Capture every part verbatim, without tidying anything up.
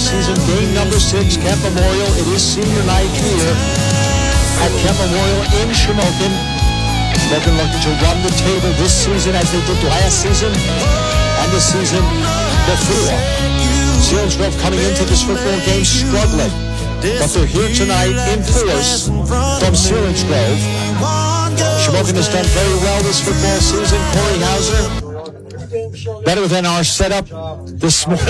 season. Game number six, Kent Memorial. It is senior night here at Kent Memorial in Shamokin. Shamokin looking to run the table this season as they did last season and the season before. Selinsgrove coming into this football game struggling, but they're here tonight in force from Selinsgrove. Shamokin has done very well this football season. Corey Hauser, better than our setup this morning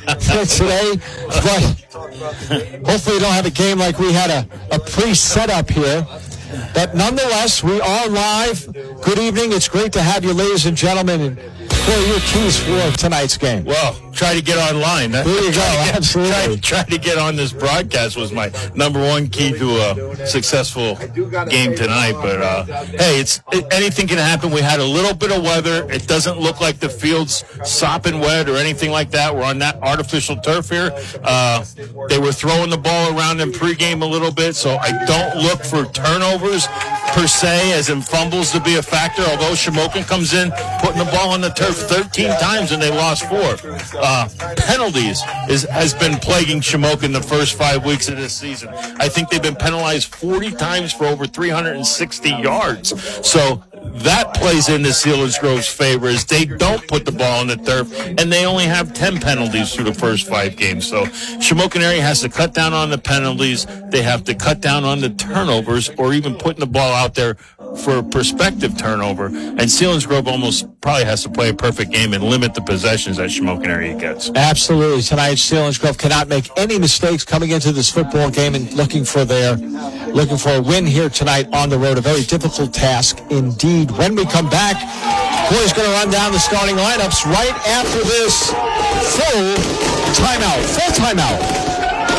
today, but hopefully we don't have a game like we had a, a pre-setup here. But nonetheless, we are live. Good evening. It's great to have you, ladies and gentlemen, and Corey, your keys for tonight's game. Well, try to get online. There you go. Try to, Absolutely. Try, try to get on this broadcast was my number one key to a successful game tonight. But, uh, hey, it's it, anything can happen. We had a little bit of weather. It doesn't look like the field's sopping wet or anything like that. We're on that artificial turf here. Uh, they were throwing the ball around in pregame a little bit, so I don't look for turnovers per se, as in fumbles to be a factor, although Shamokin comes in putting the ball on the turf thirteen times and they lost four. Uh, penalties is, has been plaguing Shamokin the first five weeks of this season. I think they've been penalized forty times for over three hundred sixty yards. So that plays into Selinsgrove's favor, as they don't put the ball on the turf, and they only have ten penalties through the first five games. So Shamokin area has to cut down on the penalties. They have to cut down on the turnovers, or even putting the ball out there for a prospective turnover. And Selinsgrove almost probably has to play a perfect game and limit the possessions that Shamokin area gets. Absolutely. Tonight, Selinsgrove cannot make any mistakes coming into this football game and looking for their, looking for a win here tonight on the road. A very difficult task indeed. When we come back, Corey's going to run down the starting lineups right after this full timeout. Full timeout.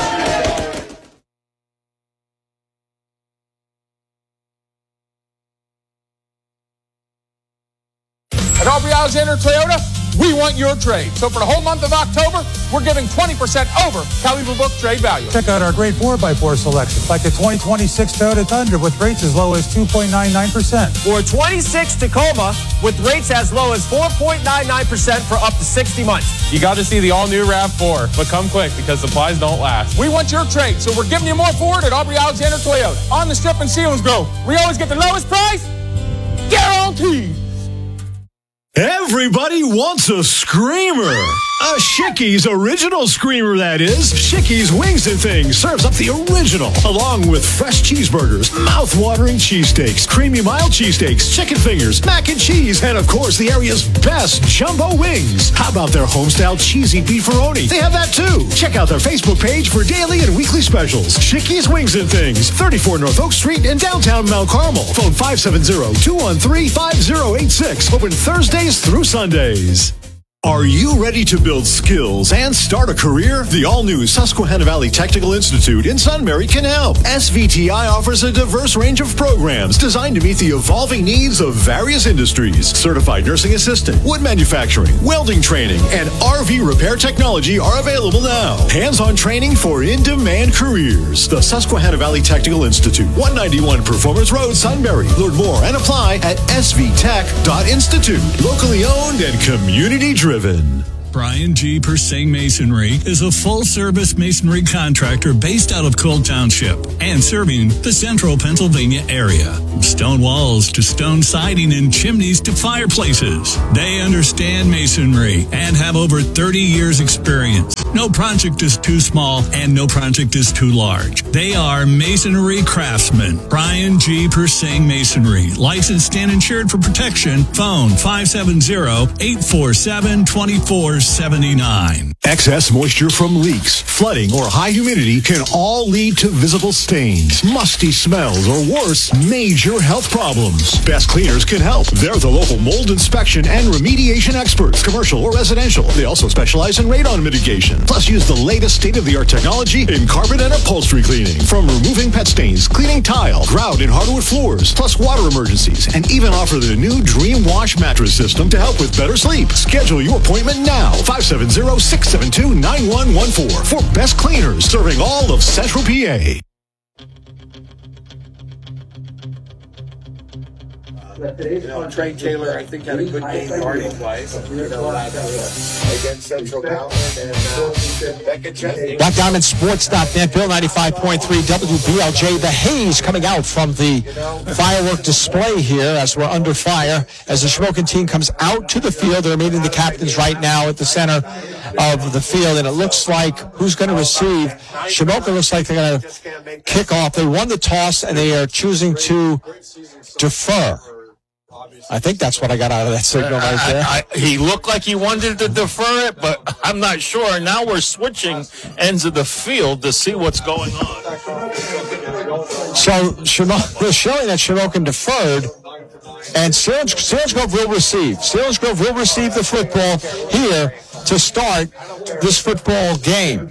At Aubrey Alexander Toyota, we want your trade. So for the whole month of October, we're giving twenty percent over Caliber Book trade value. Check out our great four by four selection, like the twenty twenty-six Toyota Tundra with rates as low as two point nine nine percent. Or a twenty-six Tacoma with rates as low as four point nine nine percent for up to sixty months. You got to see the all-new RAV four, but come quick because supplies don't last. We want your trade, so we're giving you more for it at Aubrey Alexander Toyota. On the strip in Selinsgrove, we always get the lowest price, guaranteed. Everybody wants a screamer. A Shicky's original screamer, that is. Shicky's Wings and Things serves up the original, along with fresh cheeseburgers, mouth-watering cheesesteaks, creamy mild cheesesteaks, chicken fingers, mac and cheese, and of course the area's best jumbo wings. How about their homestyle cheesy beefaroni? They have that too. Check out their Facebook page for daily and weekly specials. Shicky's Wings and Things, thirty-four North Oak Street in downtown Mount Carmel. Phone five seven zero, two one three, five zero eight six. Open Thursdays through Sundays. Are you ready to build skills and start a career? The all-new Susquehanna Valley Technical Institute in Sunbury can help. S V T I offers a diverse range of programs designed to meet the evolving needs of various industries. Certified nursing assistant, wood manufacturing, welding training, and R V repair technology are available now. Hands-on training for in-demand careers. The Susquehanna Valley Technical Institute, one ninety-one Performance Road, Sunbury. Learn more and apply at s v tech dot institute. Locally owned and community-driven. Brian G. Persing Masonry is a full-service masonry contractor based out of Cole Township and serving the central Pennsylvania area. From stone walls to stone siding and chimneys to fireplaces, they understand masonry and have over thirty years experience. No project is too small and no project is too large. They are masonry craftsmen. Brian G. Persing Masonry, licensed and insured for protection. Phone five seven zero, eight four seven, two four seven nine. Excess moisture from leaks, flooding, or high humidity can all lead to visible stains, musty smells, or worse, major health problems. Best Cleaners can help. They're the local mold inspection and remediation experts, commercial or residential. They also specialize in radon mitigation. Plus, use the latest state-of-the-art technology in carpet and upholstery cleaning. From removing pet stains, cleaning tile, grout, and hardwood floors, plus water emergencies, and even offer the new Dream Wash mattress system to help with better sleep. Schedule your appointment now. five seven zero, six seven two, nine one one four for Best Cleaners, serving all of Central P A. You know, Trey Taylor, I think, had a good game guarding play. You know, against Central Calhoun and uh, Becca Chesney. Black Diamond Sports dot net, Bill ninety-five point three W B L J. The haze coming out from the firework display here as we're under fire. As the Shamokin team comes out to the field, they're meeting the captains right now at the center of the field, and it looks like who's going to receive. Shamokin looks like they're going to kick off. They won the toss, and they are choosing to defer. I think that's what I got out of that signal right there. I, I, he looked like he wanted to defer it, but I'm not sure. Now we're switching ends of the field to see what's going on. So they're showing that Shamokin deferred, and Selinsgrove will receive. Selinsgrove will receive the football here to start this football game.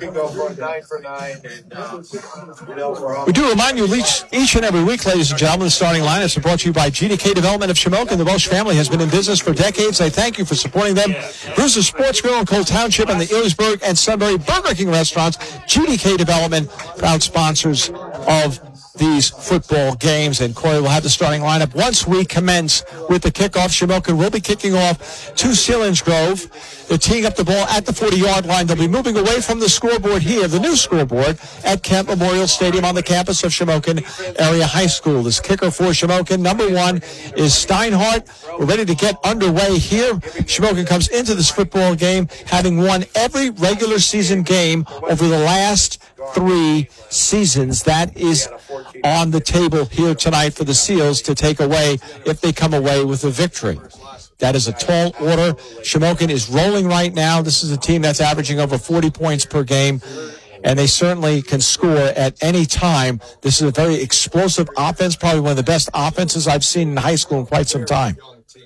We do remind you each, each and every week, ladies and gentlemen, the starting lineups are brought to you by G D K Development of Shamokin. The Welsh family has been in business for decades. I thank you for supporting them. Bruce's Sports Grill in Cole Township and the Earsburg and Sunbury Burger King restaurants. G D K Development, proud sponsors of these football games, and Corey will have the starting lineup once we commence with the kickoff. Shamokin will be kicking off to Selinsgrove. They're teeing up the ball at the forty-yard line. They'll be moving away from the scoreboard here, the new scoreboard at Kent Memorial Stadium on the campus of Shamokin Area High School. This kicker for Shamokin, number one, is Steinhardt. We're ready to get underway here. Shamokin comes into this football game having won every regular season game over the last three seasons. That is on the table here tonight for the Seals to take away if they come away with a victory. That is a tall order. Shamokin is rolling right now. This is a team that's averaging over forty points per game, and they certainly can score at any time. This is a very explosive offense, probably one of the best offenses I've seen in high school in quite some time.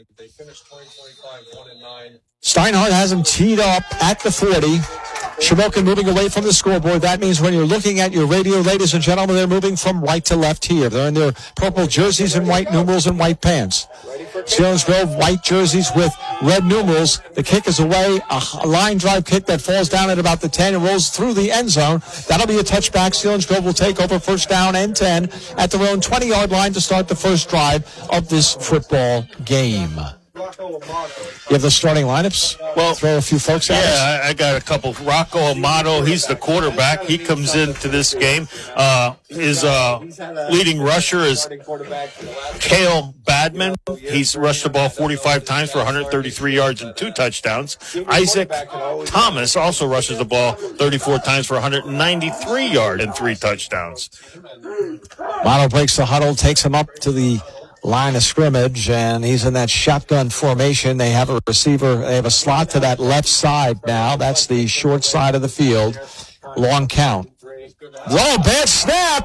Steinhardt has him teed up at the forty. Shamokin moving away from the scoreboard. That means when you're looking at your radio, ladies and gentlemen, they're moving from right to left here. They're in their purple jerseys and white numerals and white pants. Selinsgrove, white jerseys with red numerals. The kick is away, a line drive kick that falls down at about the ten and rolls through the end zone. That'll be a touchback. Selinsgrove will take over first down and ten at their own twenty-yard line to start the first drive of this football game. You have the starting lineups? Well, throw a few folks out. Yeah, I, I got a couple. Rocco Amato, he's the quarterback. He comes into this game. Uh, his uh, leading rusher is Cale Badman. He's rushed the ball forty-five times for one hundred thirty-three yards and two touchdowns. Isaac Thomas also rushes the ball thirty-four times for one hundred ninety-three yards and three touchdowns. Amato breaks the huddle, takes him up to the line of scrimmage, and he's in that shotgun formation. They have a receiver. They have a slot to that left side now. That's the short side of the field. Long count. Oh, bad snap.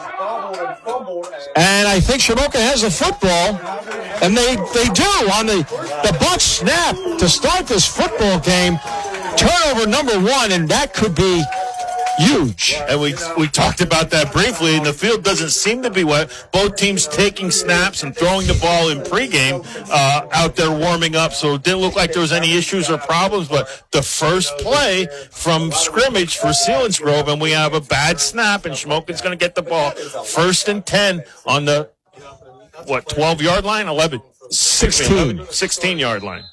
And I think Shamokin has a football, and they, they do on the, the Bucs snap to start this football game. Turnover number one, and that could be huge. And we we talked about that briefly, and the field doesn't seem to be wet. Both teams taking snaps and throwing the ball in pregame uh, out there warming up, so it didn't look like there was any issues or problems. But the first play from scrimmage for Selinsgrove, and we have a bad snap, and Shamokin's going to get the ball first and ten on the, what, twelve-yard line? eleven. sixteen. sixteen-yard line.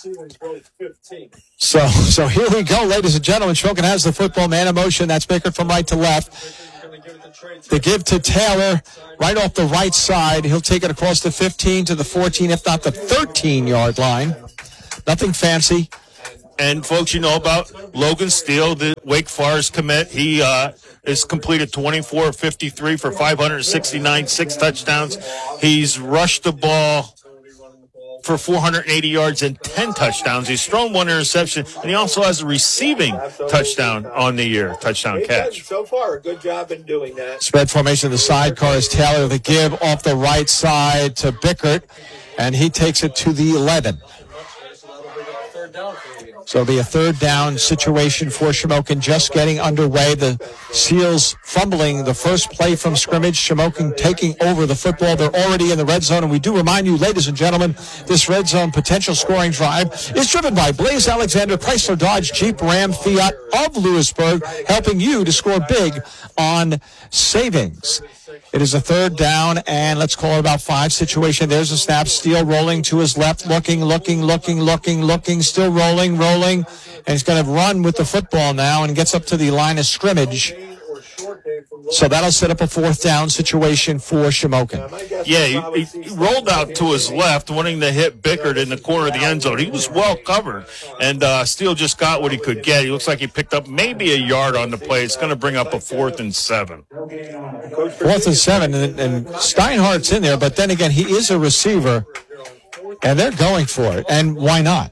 So, so here we go, ladies and gentlemen. Shamokin has the football, man in motion. That's Bickert from right to left. They give to Taylor right off the right side. He'll take it across the fifteen to the fourteen, if not the thirteen-yard line. Nothing fancy. And, folks, you know about Logan Steele, the Wake Forest commit. He uh, has completed twenty-four of fifty-three for five hundred sixty-nine, six touchdowns. He's rushed the ball for four hundred eighty yards and ten touchdowns. He's thrown one interception, and he also has a receiving touchdown on the year, touchdown catch. So far, a good job in doing that. Spread formation, the sidecar is Taylor. The give off the right side to Bickert, and he takes it to the eleven. So it'll be a third down situation for Shamokin just getting underway. The Seals fumbling the first play from scrimmage. Shamokin taking over the football. They're already in the red zone. And we do remind you, ladies and gentlemen, this red zone potential scoring drive is driven by Blaze Alexander, Chrysler Dodge, Jeep, Ram, Fiat of Lewisburg, helping you to score big on savings. It is a third down, and let's call it about five situation. There's a snap. Steele rolling to his left, looking, looking, looking, looking, looking, still rolling, rolling. And he's going to run with the football now and gets up to the line of scrimmage. So that'll set up a fourth down situation for Shamokin. Yeah, he, he rolled out to his left, wanting to hit Bickert in the corner of the end zone. He was well covered, and uh, Steele just got what he could get. He looks like he picked up maybe a yard on the play. It's going to bring up a fourth and seven. Fourth and seven, and, and Steinhardt's in there, but then again, he is a receiver, and they're going for it, and why not?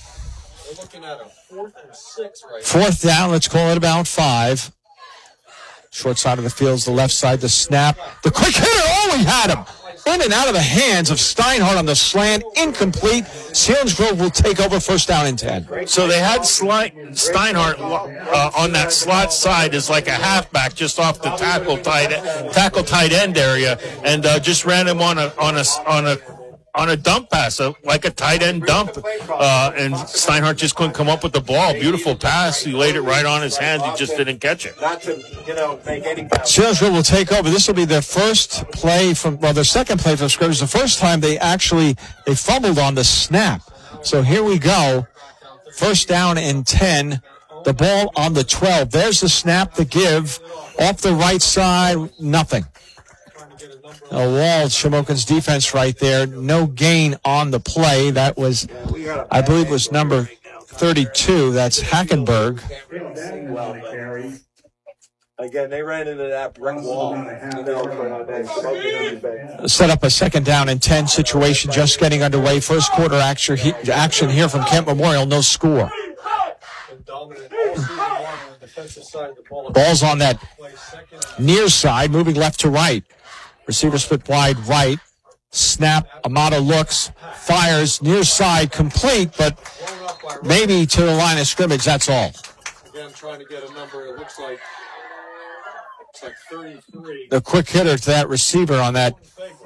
Fourth down, let's call it about five. Short side of the field is the left side, the snap. The quick hitter, oh, he had him. In and out of the hands of Steinhardt on the slant, incomplete. Selinsgrove will take over first down and ten. So they had Sli- Steinhardt uh, on that slot side as like a halfback just off the tackle tight tackle tight end area, and uh, just ran him on a on a on a on a dump pass, uh, like a tight end dump, uh, and Steinhardt just couldn't come up with the ball. Beautiful pass. He laid it right on his hands. He just didn't catch it. Not to, you know, make any. Selinsgrove will take over. This will be their first play from, well, their second play from scrimmage. The first time they actually, they fumbled on the snap. So here we go. First down and ten. The ball on the twelve. There's the snap, the give. Off the right side, nothing. A wall, Shamokin's defense right there. No gain on the play. That was, I believe, was number thirty-two. That's Hackenberg. Again, they ran into that brick wall. Set up a second down and ten situation just getting underway. First quarter action action here from Kent Memorial. No score. Ball's on that near side, moving left to right. Receiver split wide right. Snap. Amato looks, fires, near side, complete, but maybe to the line of scrimmage. That's all. Again, trying to get a number. It looks like it's like thirty-three. The quick hitter to that receiver on that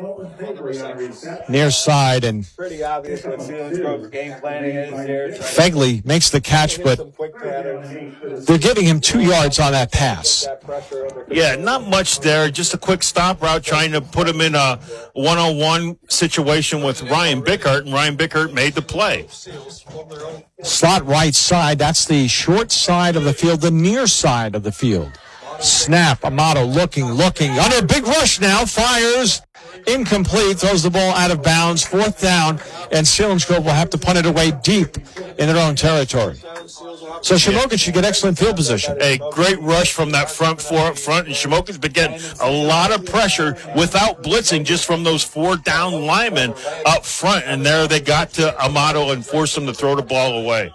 near side, and pretty obvious what Selinsgrove's game planning is there. Fegley makes the catch, but they're giving him two yards on that pass. Yeah, not much there. Just a quick stop route trying to put him in a one-on-one situation with Ryan Bickert, and Ryan Bickert made the play. Slot right side, that's the short side of the field, the near side of the field. Snap, Amato looking, looking, under a big rush now, fires, incomplete, throws the ball out of bounds, fourth down, and Selinsgrove will have to punt it away deep in their own territory. So Shamokin should get excellent field position. A great rush from that front four up front, and Shamokin's been getting a lot of pressure without blitzing just from those four down linemen up front, and there they got to Amato and forced him to throw the ball away.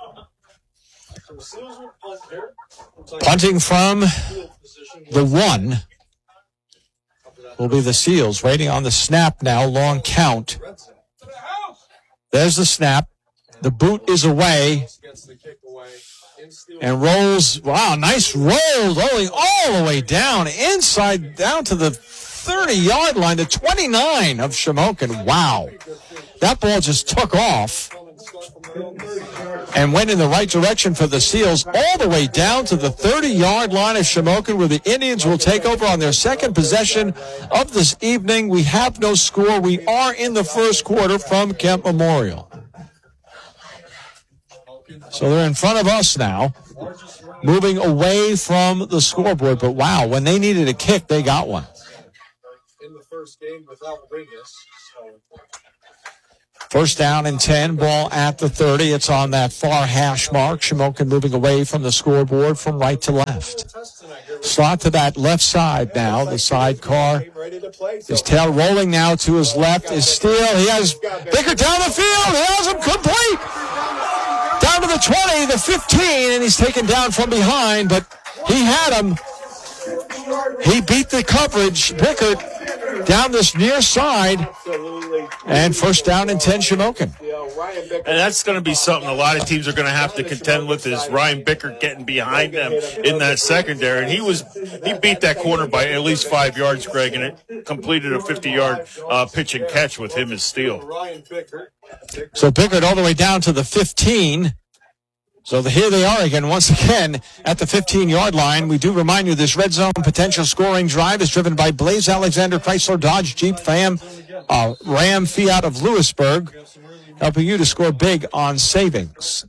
Punting from the one will be the Seals, waiting on the snap now, long count. There's the snap. The boot is away and rolls. Wow, nice roll, rolling all the way down, inside, down to the thirty-yard line, the twenty-nine of Shamokin. Wow. That ball just took off and went in the right direction for the Seals, all the way down to the thirty-yard line of Shamokin, where the Indians will take over on their second possession of this evening. We have no score. We are in the first quarter from Kent Memorial. So they're in front of us now, moving away from the scoreboard. But wow, when they needed a kick, they got one. In the first game without Rodriguez. First down and ten, ball at the thirty. It's on that far hash mark. Shamokin moving away from the scoreboard from right to left. Slot to that left side now. The sidecar is tail rolling now to his left. Is Steele. He has Bickert down the field. He has him complete. Down to the twenty, the fifteen, and he's taken down from behind, but he had him. He beat the coverage. Bickert down this near side. And first down and ten, Shamokin. And that's going to be something a lot of teams are going to have to contend with, is Ryan Bicker getting behind them in that secondary. And he was he beat that corner by at least five yards, Greg, and it completed a fifty-yard uh, pitch and catch with him as steal. So Bickert all the way down to the fifteen. So the, here they are again, once again, at the fifteen-yard line. We do remind you this red zone potential scoring drive is driven by Blaze Alexander Chrysler Dodge Jeep Fam, uh, Ram Fiat of Lewisburg, helping you to score big on savings.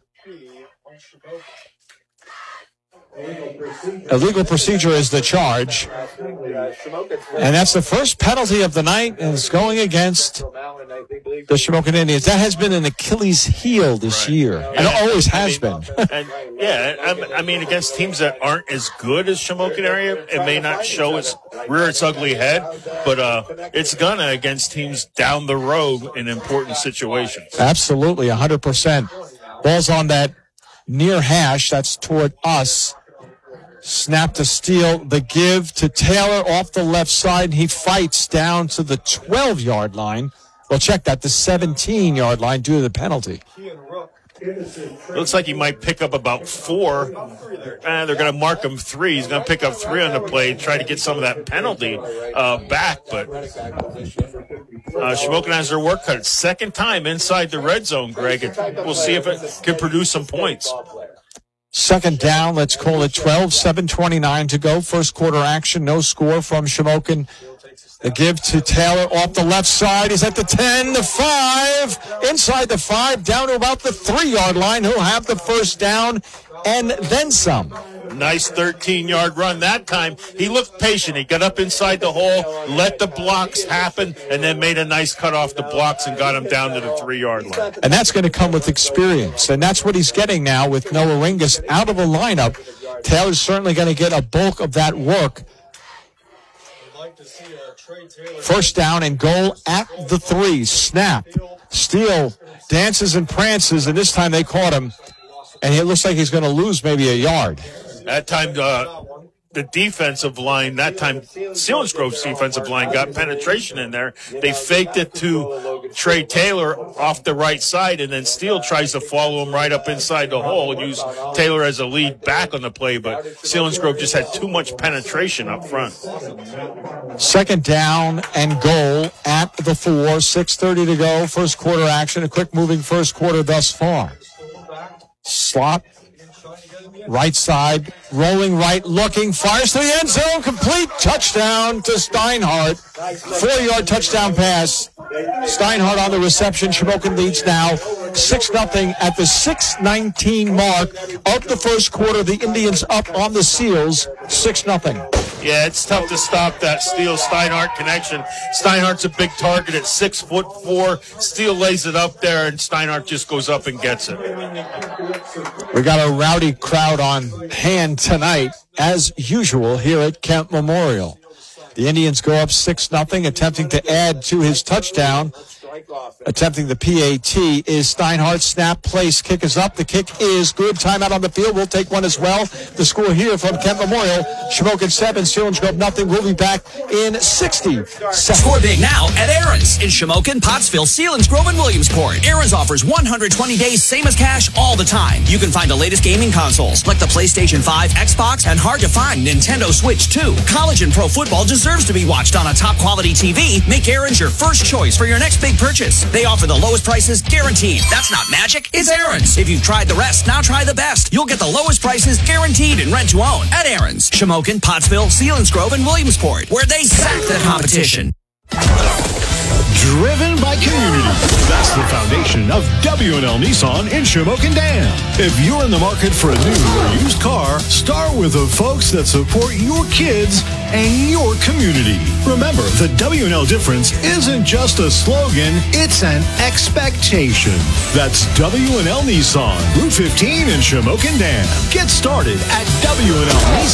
Illegal procedure is the charge. And that's the first penalty of the night, and it's going against the Shamokin Indians. That has been an Achilles heel this right. year, Yeah. and it always has I mean, been. and yeah, I, I mean, against teams that aren't as good as Shamokin area, it may not show its rear its ugly head, but uh, it's gonna against teams down the road in important situations. Absolutely, one hundred percent. Ball's on that near hash. That's toward us. Snap to steal, the give to Taylor off the left side. He fights down to the twelve-yard line. Well, check that, the seventeen-yard line due to the penalty. Looks like he might pick up about four. Eh, they're going to mark him three. He's going to pick up three on the play, try to get some of that penalty uh, back. But uh, Shamokin has their work cut. Second time inside the red zone, Greg. We'll see if it can produce some points. Second down, let's call it twelve, seven twenty-nine to go. First quarter action, no score from Shamokin. The give to Taylor off the left side. He's at the ten, the five, inside the five, down to about the three-yard line. He'll have the first down and then some. Nice thirteen-yard run. That time, he looked patient. He got up inside the hole, let the blocks happen, and then made a nice cut off the blocks and got him down to the three-yard line. And that's going to come with experience, and that's what he's getting now with Noah Ringus out of the lineup. Taylor's certainly going to get a bulk of that work. First down and goal at the three. Snap. Steele dances and prances, and this time they caught him, and it looks like he's going to lose maybe a yard. That time, uh, the defensive line, that time, Selinsgrove's defensive line got penetration in there. They faked it to Trey Taylor off the right side, and then Steele tries to follow him right up inside the hole and use Taylor as a lead back on the play, but Selinsgrove just had too much penetration up front. Second down and goal at the four. six thirty to go. First quarter action. A quick moving first quarter thus far. Slot. Right side, rolling right, looking, fires to the end zone, complete touchdown to Steinhardt. Four-yard touchdown pass. Steinhardt on the reception. Shamokin leads now six nothing at the six nineteen mark of the first quarter. The Indians up on the Seals, six nothing. Yeah, it's tough to stop that Steele-Steinhardt connection. Steinhardt's a big target at six foot four. Steele lays it up there, and Steinhardt just goes up and gets it. We got a rowdy crowd on hand tonight, as usual, here at Kemp Memorial. The Indians go up six nothing, attempting to add to his touchdown. Attempting the P A T is Steinhardt. Snap, place, kick is up. The kick is good. Timeout on the field. We'll take one as well. The score here from Kemp Memorial, Shamokin seven, Selinsgrove nothing. We'll be back in sixty seconds. Score big now at Aaron's in Shamokin, Pottsville, Selinsgrove, and Williamsport. Aaron's offers one hundred twenty days, same as cash, all the time. You can find the latest gaming consoles like the PlayStation five, Xbox, and hard-to-find Nintendo Switch two. College and pro football deserves to be watched on a top-quality T V. Make Aaron's your first choice for your next big purchase. They offer the lowest prices guaranteed. That's not magic, it's Aaron's. If you've tried the rest, now try the best. You'll get the lowest prices guaranteed in rent to own at Aaron's. Shamokin, Pottsville, Selinsgrove, and Williamsport, where they sack the competition. Driven by community. That's the foundation of W and L Nissan in Shamokin Dam. If you're in the market for a new or used car, start with the folks that support your kids and your community. Remember, the W and L difference isn't just a slogan, it's an expectation. That's W and L Nissan, Route fifteen in Shamokin Dam. Get started at W and L Nissan.